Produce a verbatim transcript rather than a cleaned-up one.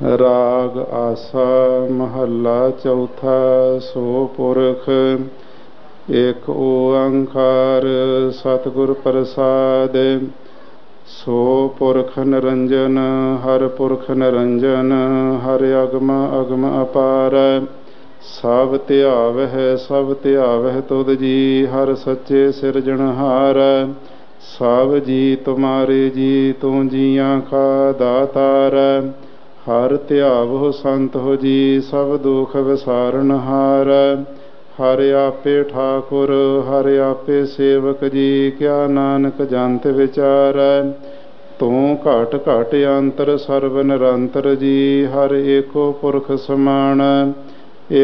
राग आसा महला चौथा। सो पुरख एक ओंकार सतगुर प्रसाद। सो पुरख निरंजन हर पुरख निरंजन हर अगम अगम अपार। सब ध्यावह सब ध्यावह तुद जी हर सच्चे सिरजनहार। सब जी तुम्हारे जी तू जियां का दातार। हर ध्यावो संत हो जी सब दुख विसारनहार। हर आपे ठाकुर हर आपे सेवक जी क्या नानक जंत विचार। तू घट घट अंतर सर्व निरंतर जी हर एको पुरख समान।